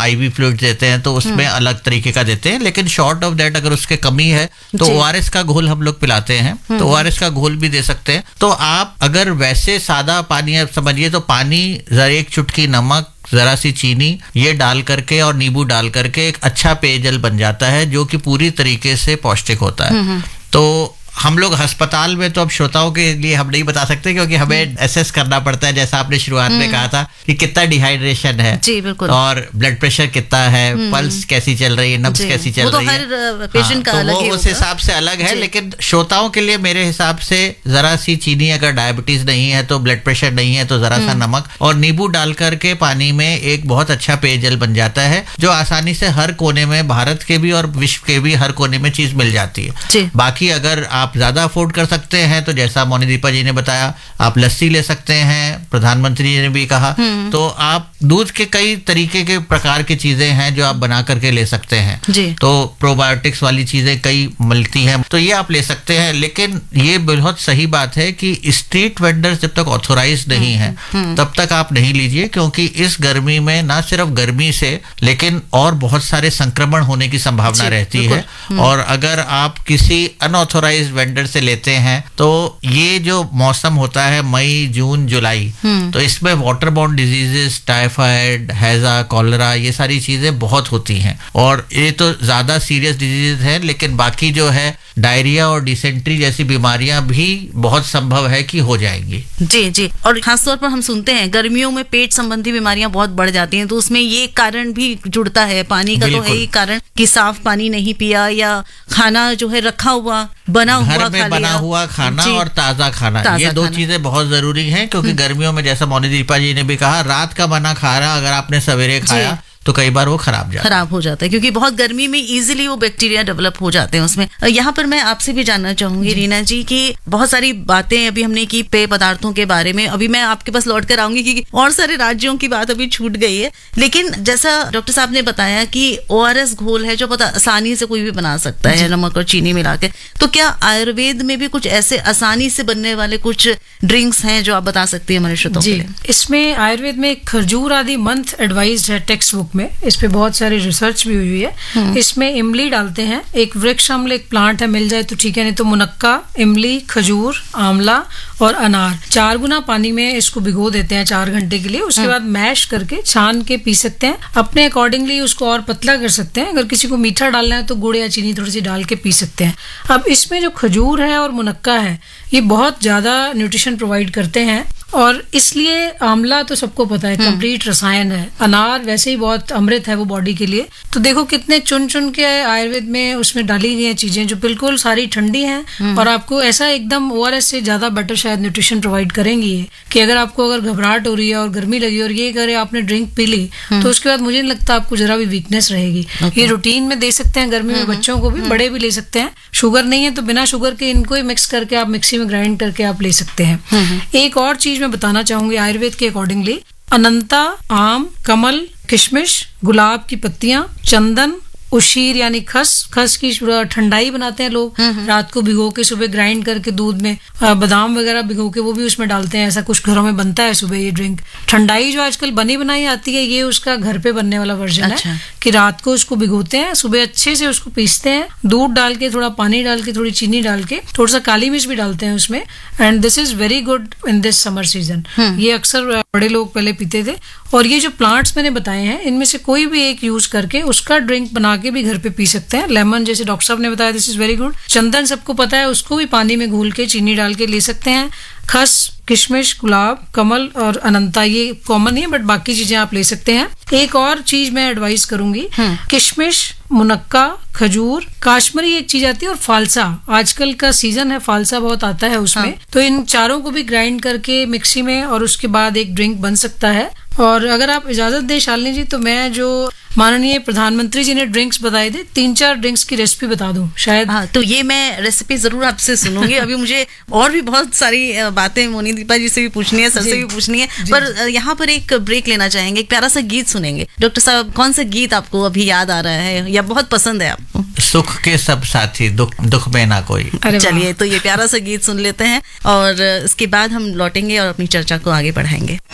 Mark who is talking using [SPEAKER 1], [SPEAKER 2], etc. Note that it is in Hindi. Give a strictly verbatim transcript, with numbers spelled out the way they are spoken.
[SPEAKER 1] आईवी फ्लूइड देते हैं तो उसमें अलग तरीके का देते हैं, लेकिन शॉर्ट ऑफ दैट अगर उसके कमी है तो ओआरएस का घोल हम लोग पिलाते हैं, तो ओआरएस का घोल भी दे सकते हैं। तो आप अगर वैसे सादा पानी आप समझिए तो पानी जरा एक चुटकी नमक, जरा सी चीनी ये डाल करके और नींबू डाल करके एक अच्छा पेयजल बन जाता है जो कि पूरी तरीके से पौष्टिक होता है। तो हम लोग अस्पताल में तो अब श्रोताओं के लिए हम नहीं बता सकते क्योंकि हमें एसेस करना पड़ता है, जैसा आपने शुरुआत में कहा था कि कितना डिहाइड्रेशन है, जी बिल्कुल, और ब्लड प्रेशर कितना है, पल्स कैसी चल रही है, नब्ज कैसी चल रही है, हर पेशेंट का अलग है, वो उस हिसाब से अलग है। लेकिन श्रोताओं के लिए मेरे हिसाब से जरा सी चीनी, अगर डायबिटीज नहीं है तो ब्लड प्रेशर नहीं है तो जरा सा नमक और नींबू डाल करके पानी में एक बहुत अच्छा पेयजल बन जाता है जो आसानी से हर कोने में, भारत के भी और विश्व के भी हर कोने में चीज मिल जाती है। बाकी अगर आप आप ज्यादा अफोर्ड कर सकते हैं तो जैसा मोनीदीपा जी ने बताया, आप लस्सी ले सकते हैं, प्रधानमंत्री जी ने भी कहा, तो आप दूध के कई तरीके के प्रकार की चीजें हैं जो आप बना करके ले सकते हैं जी। तो प्रोबायोटिक्स वाली चीजें कई मिलती हैं, तो ये आप ले सकते हैं। लेकिन ये बहुत सही बात है कि स्ट्रीट वेंडर्स जब तक ऑथोराइज नहीं है तब तक आप नहीं लीजिए, क्योंकि इस गर्मी में ना सिर्फ गर्मी से लेकिन और बहुत सारे संक्रमण होने की संभावना रहती है। और अगर आप किसी अनऑथोराइज वेंडर से लेते हैं तो ये जो मौसम होता है मई, जून, जुलाई, तो इसमें वाटर बोर्न डिजीजेस, टाइफाइड, हैजा, कॉलरा, ये सारी चीजें बहुत होती हैं और ये तो ज्यादा सीरियस डिजीज है। लेकिन बाकी जो है डायरिया और डिसेंट्री जैसी बीमारियां भी बहुत संभव है कि हो जाएंगी। जी जी। और खासतौर पर हम सुनते हैं गर्मियों में पेट संबंधी बीमारियां बहुत बढ़ जाती हैं, तो उसमें ये कारण भी जुड़ता है, पानी का तो है ही कारण कि साफ पानी नहीं पिया या खाना जो है रखा हुआ बना हुआ घर में बना हुआ खाना और ताजा खाना, ताजा ये दो चीजें बहुत जरूरी हैं, क्योंकि गर्मियों में जैसा मोनीदीपा जी ने भी कहा, रात का बना खाना अगर आपने सवेरे खाया तो कई बार वो खराब जाता खराब हो जाता है, क्योंकि बहुत गर्मी में इजीली वो बैक्टीरिया डेवलप हो जाते हैं उसमें। यहाँ पर मैं आपसे भी जानना चाहूंगी रीना जी कि बहुत सारी बातें अभी हमने की पेय पदार्थों के बारे में, अभी मैं आपके पास लौट कर आऊंगी क्योंकि और सारे राज्यों की बात अभी छूट गई है। लेकिन जैसा डॉक्टर साहब ने बताया कि ओआरएस घोल है जो पता आसानी से कोई भी बना सकता है नमक और चीनी मिला के, तो क्या आयुर्वेद में भी कुछ ऐसे आसानी से बनने वाले कुछ ड्रिंक्स हैं जो आप बता सकती है हमारे श्रोताओं के लिए?
[SPEAKER 2] इसमें आयुर्वेद में खजूर आदि मंथ एडवाइज्ड है टेक्स्ट बुक में, इस पे बहुत सारी रिसर्च भी हुई है। इसमें इमली डालते हैं, एक वृक्ष आम्ल एक प्लांट है, मिल जाए तो ठीक है, नहीं तो मुनक्का, इमली, खजूर, आंवला और अनार चार गुना पानी में इसको भिगो देते हैं चार घंटे के लिए। उसके बाद मैश करके छान के पी सकते हैं, अपने अकॉर्डिंगली उसको और पतला कर सकते हैं। अगर किसी को मीठा डालना है तो गुड़ या चीनी थोड़ी सी डाल के पी सकते हैं। अब इसमें जो खजूर है और मुनक्का है ये बहुत ज्यादा न्यूट्रिशन प्रोवाइड करते हैं और इसलिए आंवला तो सबको पता है कंप्लीट रसायन है, अनार वैसे ही बहुत अमृत है वो बॉडी के लिए। तो देखो कितने चुन चुन के आयुर्वेद में उसमें डाली गई हैं चीजें जो बिल्कुल सारी ठंडी हैं और आपको ऐसा एकदम ओआरएस से ज्यादा बेटर शायद न्यूट्रिशन प्रोवाइड करेंगी ये, कि अगर आपको अगर घबराहट हो रही है और गर्मी लगी और ये करे आपने ड्रिंक पी ली तो उसके बाद मुझे नहीं लगता आपको जरा भी वीकनेस रहेगी। ये रूटीन में दे सकते हैं गर्मी में, बच्चों को भी, बड़े भी ले सकते हैं। शुगर नहीं है तो बिना शुगर के इनको ही मिक्स करके आप मिक्सी में ग्राइंड करके आप ले सकते हैं। एक और चीज मैं बताना चाहूंगी आयुर्वेद के अकॉर्डिंगली, अनंता, आम, कमल, किशमिश, गुलाब की पत्तियां, चंदन, उशीर यानी खस, खस की ठंडाई बनाते हैं लोग, रात को भिगो के सुबह ग्राइंड करके दूध में, बादाम वगैरह भिगो के वो भी उसमें डालते हैं। ऐसा कुछ घरों में बनता है सुबह ये ड्रिंक। ठंडाई जो आजकल बनी बनाई आती है ये उसका घर पे बनने वाला वर्जन अच्छा। है कि रात को उसको भिगोते हैं, सुबह अच्छे से उसको पीसते हैं, दूध डाल के, थोड़ा पानी डाल के, थोड़ी चीनी डाल के, थोड़ा सा काली मिर्च भी डालते हैं उसमें। And this is very good in this summer season. ये अक्सर बड़े लोग पहले पीते थे। और ये जो प्लांट्स मैंने बताए हैं इनमें से कोई भी एक यूज करके उसका ड्रिंक बना के भी घर पे पी सकते हैं। लेमन जैसे डॉक्टर साहब ने बताया, दिस इज वेरी गुड। चंदन सबको पता है, उसको भी पानी में घोल के चीनी डाल के ले सकते हैं। खस, किशमिश, गुलाब, कमल और अनंता ये कॉमन है, बट बाकी चीजें आप ले सकते हैं। एक और चीज मैं एडवाइस करूंगी, किशमिश, मुनक्का, खजूर, काश्मीरी एक चीज आती है और फालसा, आजकल का सीजन है, फालसा बहुत आता है उसमें। हाँ। तो इन चारों को भी ग्राइंड करके मिक्सी में और उसके बाद एक ड्रिंक बन सकता है। और अगर आप इजाजत दें शालिनी जी तो मैं जो माननीय प्रधानमंत्री जी ने ड्रिंक्स बताए थे, तीन चार ड्रिंक्स की रेसिपी बता दूं शायद।
[SPEAKER 3] हाँ, तो ये मैं रेसिपी जरूर आपसे सुनूंगी। अभी मुझे और भी बहुत सारी बातें मोनीदीपा जी से भी पूछनी है, सर से भी पूछनी है, पर यहाँ पर एक ब्रेक लेना चाहेंगे, एक प्यारा सा गीत सुनेंगे। डॉक्टर साहब कौन सा गीत आपको अभी याद आ रहा है या बहुत पसंद है आपको?
[SPEAKER 1] सुख के सब साथी, दुख दुख में ना कोई।
[SPEAKER 3] चलिए तो ये प्यारा सा गीत सुन लेते हैं और इसके बाद हम लौटेंगे और अपनी चर्चा को आगे बढ़ाएंगे।